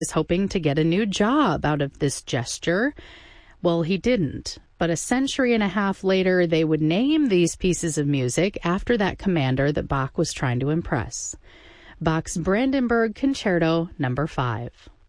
was hoping to get a new job out of this gesture. Well, he didn't. But a century and a half later, they would name these pieces of music after that commander that Bach was trying to impress. Bach's Brandenburg Concerto No. 5.